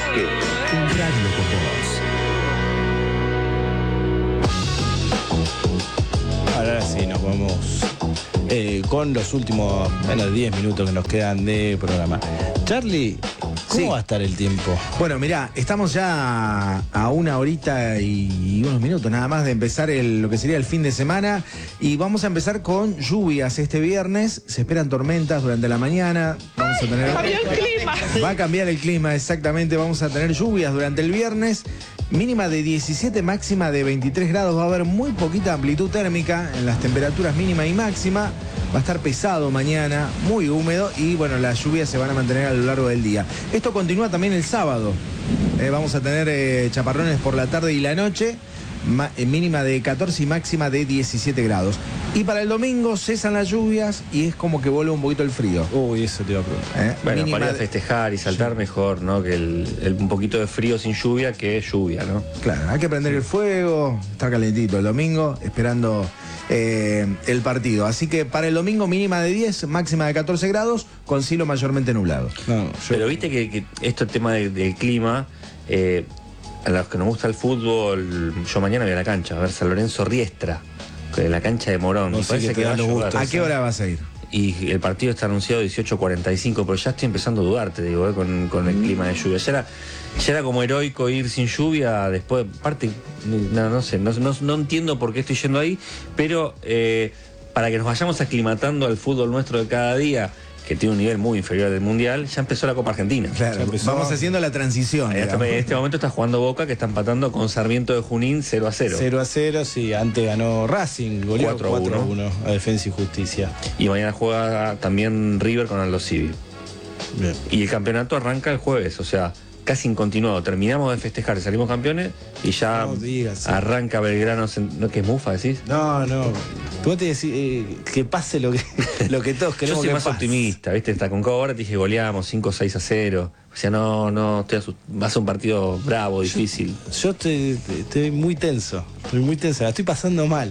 Bosque. Un radio con vos. Ahora sí, nos vamos con los últimos menos de 10 minutos que nos quedan de programa. Charlie, ¿cómo va a estar el tiempo? Bueno, mirá, estamos ya a 1 horita y unos minutos nada más de empezar lo que sería el fin de semana, y vamos a empezar con lluvias este viernes. Se esperan tormentas durante la mañana. Vamos a tener... Cambió el clima. Va a cambiar el clima, exactamente. Vamos a tener lluvias durante el viernes. Mínima de 17, máxima de 23 grados. Va a haber muy poquita amplitud térmica en las temperaturas mínima y máxima. Va a estar pesado mañana, muy húmedo, y bueno, las lluvias se van a mantener a lo largo del día. Esto continúa también el sábado. Vamos a tener chaparrones por la tarde y la noche. Mínima de 14 y máxima de 17 grados. Y para el domingo cesan las lluvias y es como que vuelve un poquito el frío. Uy, eso te iba a preguntar. Bueno, Mínima para ir a festejar y saltar mejor, ¿no? Que un poquito de frío sin lluvia que lluvia, ¿no? Claro, hay que prender el fuego, está calentito el domingo, esperando el partido. Así que para el domingo mínima de 10, máxima de 14 grados, con cielo mayormente nublado. No, Pero viste que esto el tema del clima, a los que nos gusta el fútbol, yo mañana voy a la cancha a ver San Lorenzo Riestra, en la cancha de Morón. No Me sé parece qué te que va a dan los llover. gustos. ¿A qué hora vas a ir? Y el partido está anunciado 18:45, pero ya estoy empezando a dudar, te digo, con el clima de lluvia. Ya era como heroico ir sin lluvia, después, aparte, no sé, no entiendo por qué estoy yendo ahí, pero para que nos vayamos aclimatando al fútbol nuestro de cada día, que tiene un nivel muy inferior al del Mundial, ya empezó la Copa Argentina. Claro, vamos haciendo la transición. En este momento está jugando Boca, que está empatando con Sarmiento de Junín 0-0. 0-0, sí, antes ganó Racing, goleó 4-1 a Defensa y Justicia. Y mañana juega también River con Aldo Civi. Bien. Y el campeonato arranca el jueves, o sea, casi incontinuado. Terminamos de festejar, salimos campeones y ya No digas, sí. arranca Belgrano. ¿No, que es mufa, decís? No. Vos te decís que pase lo que todos Yo queremos soy que más pase. optimista, ¿viste? Está con ahora te dije goleamos 5-6-0. O sea, no, va a ser un partido bravo, difícil. Yo estoy muy tenso, la estoy pasando mal.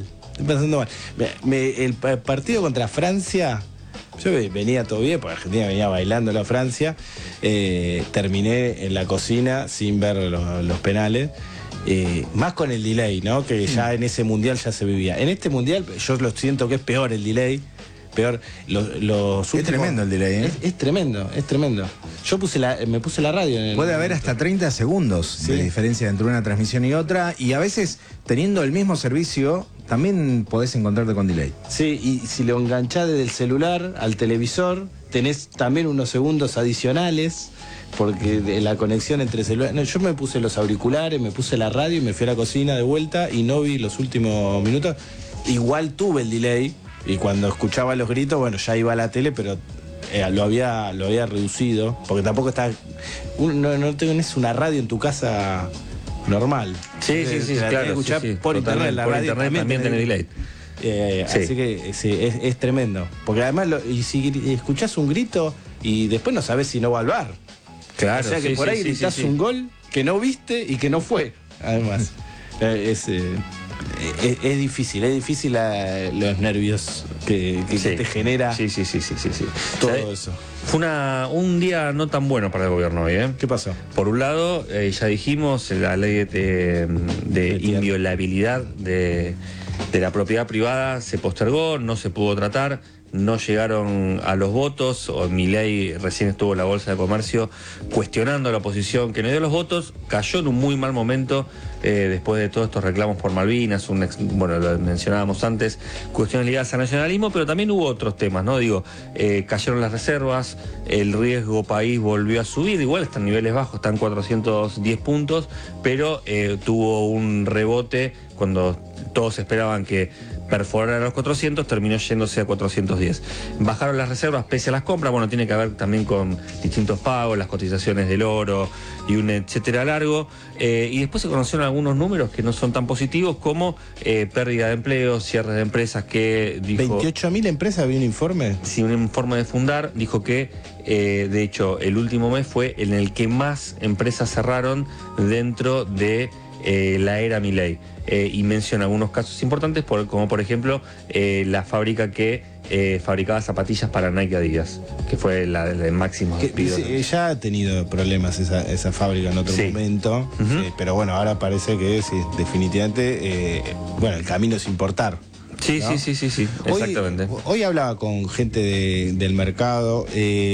El partido contra Francia, yo venía todo bien, porque Argentina venía bailando la Francia. Terminé en la cocina sin ver los penales. Más con el delay, ¿no? Que ya en ese mundial ya se vivía. En este mundial yo lo siento que es peor el delay. Peor. Es tremendo el delay, ¿eh? Es tremendo. Yo me puse la radio. Puede haber hasta 30 segundos de diferencia entre una transmisión y otra, y a veces, teniendo el mismo servicio, también podés encontrarte con delay. Sí, y si lo enganchás desde el celular al televisor, tenés también unos segundos adicionales, porque de la conexión entre celular... No, yo me puse los auriculares, me puse la radio y me fui a la cocina de vuelta y no vi los últimos minutos. Igual tuve el delay, y cuando escuchaba los gritos, bueno, ya iba a la tele, pero lo había reducido, porque tampoco está... No tenés una radio en tu casa normal. Sí, claro. Escuchar sí. por internet, la por radio internet también tiene delay. Sí. Así que sí, es tremendo. Porque además, y si escuchás un grito y después no sabés si no va al bar. Claro, O sea que por ahí gritás un gol que no viste y que no fue. Además, es difícil los nervios que te genera Sí. todo eso. Fue un día no tan bueno para el gobierno hoy, ¿eh? ¿Qué pasó? Por un lado, ya dijimos, la ley de inviolabilidad de la propiedad privada se postergó, no se pudo tratar, no llegaron a los votos. Milei recién estuvo en la Bolsa de Comercio cuestionando a la oposición que no dio los votos, cayó en un muy mal momento después de todos estos reclamos por Malvinas, bueno, lo mencionábamos antes, cuestiones ligadas al nacionalismo, pero también hubo otros temas, ¿no? Cayeron las reservas, el riesgo país volvió a subir, igual están en niveles bajos, están 410 puntos, pero tuvo un rebote cuando todos esperaban que perforara los 400, terminó yéndose a 410. Bajaron las reservas pese a las compras, bueno, tiene que ver también con distintos pagos, las cotizaciones del oro y un etcétera largo. Y después se conocieron algunos números que no son tan positivos, como pérdida de empleo, cierres de empresas, que dijo... 28.000 empresas, había un informe. Sí, un informe de Fundar dijo que, de hecho, el último mes fue en el que más empresas cerraron dentro de la era Milei. Y menciona algunos casos importantes, como por ejemplo la fábrica que fabricaba zapatillas para Nike Adidas, que fue la del máximo despido. Ya ha tenido problemas esa fábrica en otro momento, pero bueno, ahora parece que sí, definitivamente, bueno, el camino es importar. Sí, ¿no? sí, exactamente. Hoy hablaba con gente del mercado.